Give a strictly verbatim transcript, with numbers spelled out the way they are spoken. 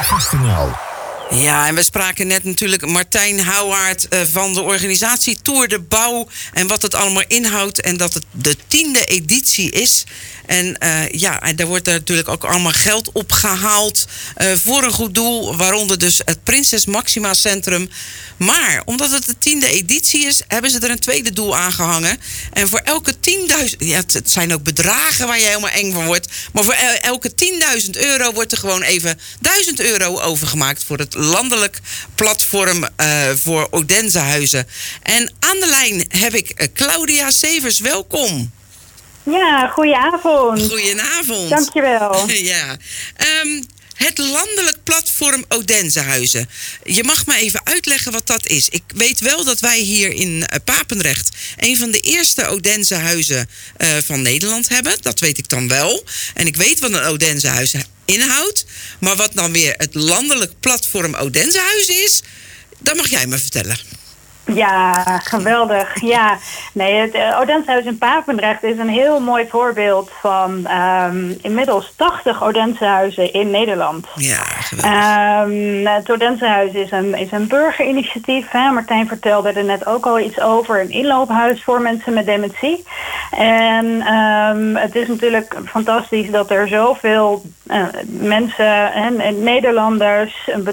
PostNL. Ja, en we spraken net natuurlijk Martijn Houwaard uh, van de organisatie Tour de Bouw en wat het allemaal inhoudt en dat het de tiende editie is. En uh, ja, en daar wordt er natuurlijk ook allemaal geld opgehaald uh, voor een goed doel, waaronder dus het Prinses Máxima Centrum. Maar omdat het de tiende editie is, hebben ze er een tweede doel aan gehangen. En voor elke tienduizend... Ja, het, het zijn ook bedragen waar je helemaal eng van wordt. Maar voor el, elke tienduizend euro wordt er gewoon even duizend euro overgemaakt voor het landelijk platform uh, voor Odensehuizen. En aan de lijn heb ik uh, Claudia Severs. Welkom. Ja, goedenavond. Goedenavond. Dankjewel. ja. Um, Het landelijk platform Odensehuizen. Je mag me even uitleggen wat dat is. Ik weet wel dat wij hier in Papendrecht een van de eerste Odensehuizen uh, van Nederland hebben. Dat weet ik dan wel. En ik weet wat een Odensehuis inhoudt. Maar wat dan weer het landelijk platform Odensehuizen is, dat mag jij me vertellen. Ja, geweldig. Ja, nee, het uh, Odensehuis in Papendrecht is een heel mooi voorbeeld van um, inmiddels tachtig Odensehuizen in Nederland. Ja, geweldig. Um, het Odensehuis is een, is een burgerinitiatief. Hè? Martijn vertelde er net ook al iets over. Een inloophuis voor mensen met dementie. En um, het is natuurlijk fantastisch dat er zoveel uh, mensen en, en Nederlanders,